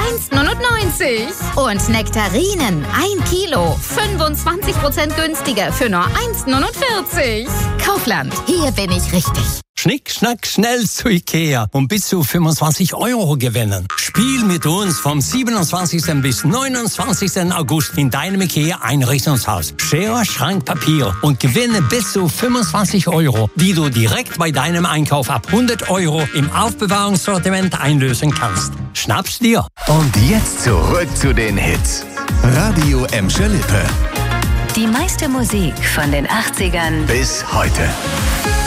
1,99 €. Und Nektarinen, 1 Kilo, 25% günstiger für nur 1,49 €. Kaufland, hier bin ich richtig. Schnick, schnack, schnell zu Ikea und bis zu 25 € gewinnen. Spiel mit uns vom 27. bis 29. August in deinem Ikea-Einrichtungshaus. Schere, Schrank, Papier und gewinne bis zu 25 €, die du direkt bei deinem Einkauf ab 100 € im Aufbewahrungssortiment einlösen kannst. Schnapp's dir! Und jetzt zurück zu den Hits. Radio Emscher Lippe. Die meiste Musik von den 80ern Bis heute.